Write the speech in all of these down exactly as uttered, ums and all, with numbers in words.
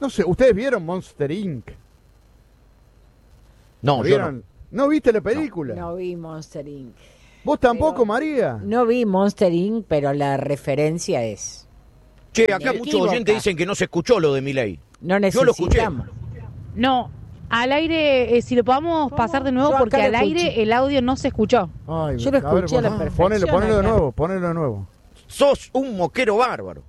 No sé, ¿ustedes vieron Monster incorporated? No, yo ¿Vieron? no. ¿No viste la película? No vi Monster incorporated. ¿Vos tampoco, Pero- María? No vi Monster incorporated, pero la referencia es. Che, acá Me muchos equivoca. oyentes dicen que no se escuchó lo de Milei. No Yo lo escuché. necesitamos. No, al aire, eh, si lo podamos pasar de nuevo, Yo acá porque lo al aire escuché. el audio no se escuchó. Ay, Yo lo a ver, escuché a la pon- perfección Ponelo, ponelo de acá. nuevo, ponelo de nuevo. Sos un moquero bárbaro.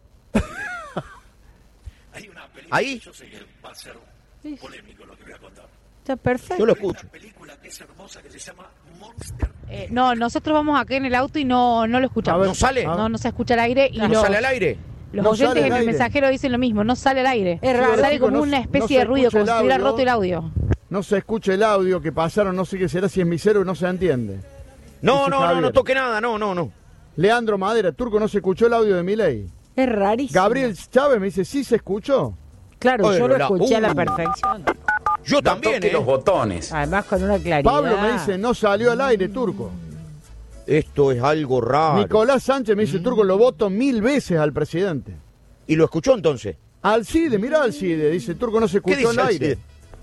Hay una película, Ahí. yo sé que va a ser polémico lo que voy a contar. Está perfecto. Yo lo Hay escucho. una película que es hermosa que se llama Monster. Eh, no, nosotros vamos acá en el auto y no, no lo escuchamos. A ver, ¿No sale? a No, no se escucha al aire y ¿No los, sale al aire? los No oyentes sale al en el aire. mensajero dicen lo mismo, no sale al aire. Es raro. Sale como No- una no especie se de ruido, escucha como si el estuviera audio. roto el audio. No se escucha el audio que pasaron, no sé qué será, si es mi cero y no se entiende. No, Dice no, no, Javier. no toque nada, no, no, no. Leandro Madera, Turco, no se escuchó el audio de Milei. Es rarísimo. Gabriel Chávez me dice, sí se escuchó. Claro, Oye, yo lo la- escuché a la uh. perfección. Yo también, toque ¿eh? los botones. Además con una claridad. Pablo me dice, no salió al aire, Turco. Esto es algo raro. Nicolás Sánchez me dice, Turco, lo voto mil veces al presidente. ¿Y lo escuchó entonces? Alcide, mirá Alcide, dice, Turco, no se ¿Qué escuchó dice al aire. Alcide?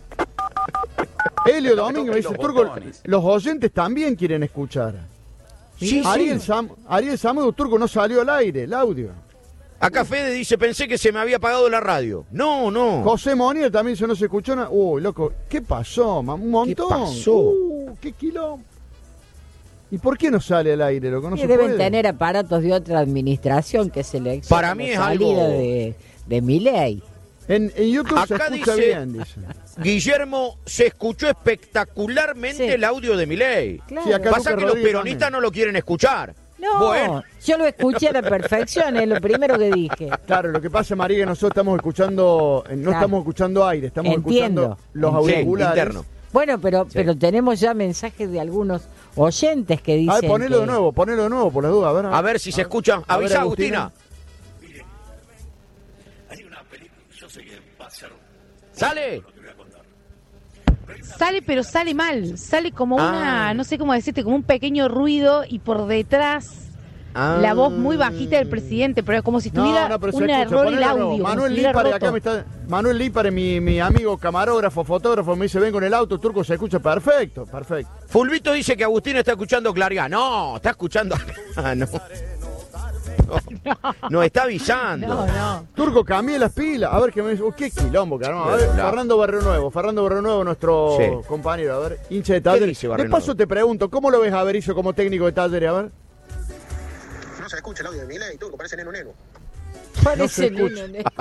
Helio Domingo me dice, Los Turco, botones. los oyentes también quieren escuchar. Sí, Ariel, sí. Sam, Ariel Samudio, Turco, no salió al aire, el audio. Acá Fede dice, pensé que se me había apagado la radio. No, no. José Monier también dice, no se escuchó nada. Uy, loco, ¿qué pasó, ma? Un montón. pasó? Uh, qué quilombo. ¿Y por qué no sale al aire, loco? No Y se deben puede. tener aparatos de otra administración que seleccionan Para mí la es salida algo- de, de Milei. En, en YouTube se Acá escucha dice- bien, dice. Guillermo, se escuchó espectacularmente Sí. el audio de Milei. Claro. Sí, acá Pasa Lucas que los Rodríguez peronistas también. no lo quieren escuchar. No, Bueno, yo lo escuché a la perfección, es lo primero que dije. Claro, lo que pasa, María, que nosotros estamos escuchando, eh, no Claro. estamos escuchando aire, estamos Entiendo. escuchando los sí, auriculares. interno. Bueno, pero, pero tenemos ya mensajes de algunos oyentes que dicen A ver, ponelo que- de nuevo, ponelo de nuevo, por la duda. A ver, A ver si se escucha. A ver, Avisa, Agustina. Agustina. Hay una película, yo sé que va a ser ¿Sale? lo que voy a contar. Sale, pero sale mal. Sale como una, Ah. no sé cómo decirte, como un pequeño ruido y por detrás la voz muy bajita del presidente, pero es como si tuviera No, no, pero se un escucha, error el ponelo de nuevo. audio. como si Manuel estuviera Lípare, roto. acá me está. Manuel Lípare, mi, mi amigo camarógrafo, fotógrafo, me dice: ven con el auto, Turco, se escucha perfecto, perfecto. Fulvito dice que Agustín está escuchando claridad. No, está escuchando. Ah, no. No, no, está avisando. No, no. Turco, cambié las pilas. A ver qué me dice. Uh, qué quilombo, que armamos. A ver, Claro. Fernando Barrio Nuevo, Fernando Barrio Nuevo, nuestro Sí. compañero. A ver, hincha de Talleres. dice Barrio De paso Nuevo? te pregunto, ¿cómo lo ves a Berizzo como técnico de Talleres? A ver. No se escucha el audio de Milei, Turco, parece neno neno. Parece No se escucha. neno, neno.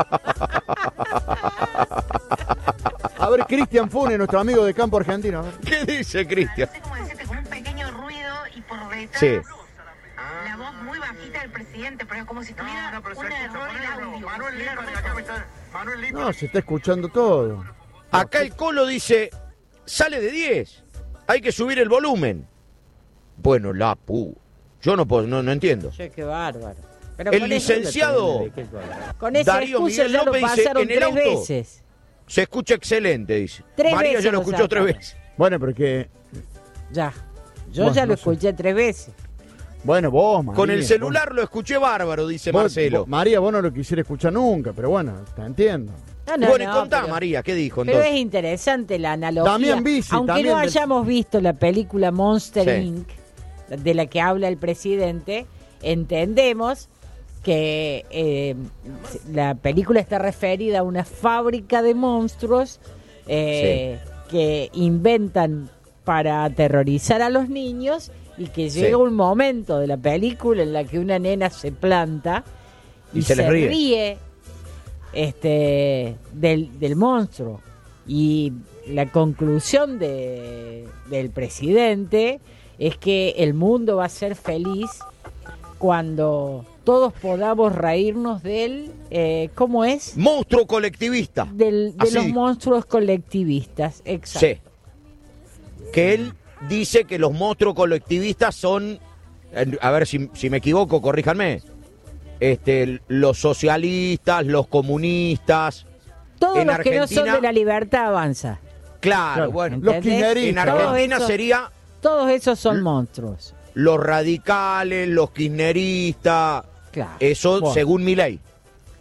A ver, Cristian Funes, nuestro amigo de campo argentino. A ver. ¿Qué dice Cristian? No sé cómo decirte, con un pequeño ruido y por detrás Sí. la voz muy bajita del presidente, pero es como si tuviera un error el audio. Manuel Lípare, acá me está. Manuel Lípare. No, se está escuchando todo. Acá el Colo dice, sale de diez. Hay que subir el volumen. Bueno, la pu. Yo no puedo, no, no entiendo. Che, qué bárbaro. Pero El con ese- licenciado Con esa Darío excusa Miguel ya lo López dice, pasaron en el tres auto. veces. se escucha excelente, dice. Tres María veces ya lo lo escuchó tres sacaron. veces. Bueno, pero que. Ya. Yo Bueno, ya lo no sé. escuché tres veces. Bueno, vos, María. Con el vos- celular lo escuché bárbaro, dice vos- Marcelo. vos- María, vos no lo quisiera escuchar nunca, pero bueno, te entiendo. No, no, bueno, y no, contá, pero- María, ¿qué dijo Pero entonces? es interesante la analogía. Damián Bici, Aunque también no del- hayamos visto la película Monster Sí. incorporated, de la que habla el presidente, entendemos que eh, la película está referida a una fábrica de monstruos eh, que inventan para aterrorizar a los niños y que Sí. llega un momento de la película en la que una nena se planta y, Y se les ríe. ríe este del, del monstruo. Y la conclusión de, del presidente es que el mundo va a ser feliz cuando todos podamos reírnos del, eh, ¿cómo es? Monstruo colectivista. Del, de Así. los monstruos colectivistas, exacto. Sí. Que él dice que los monstruos colectivistas son, eh, a ver si, si me equivoco, corríjanme, este, los socialistas, los comunistas. Todos en los que no son Argentina- de la libertad avanza. Claro, Claro. bueno. Los ¿Entendés? kirchneristas. En Todo Argentina eso- sería Todos esos son monstruos. los radicales, los kirchneristas, Claro. eso Bueno. según mi ley.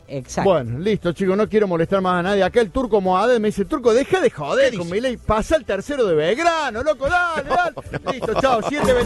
Exacto. Bueno, listo, chicos, no quiero molestar más a nadie. Acá el Turco Mohamed me dice, Turco, deja de joder con Milei, pasa el tercero de Belgrano, loco, dale, dale. No, no. Listo, chao, siete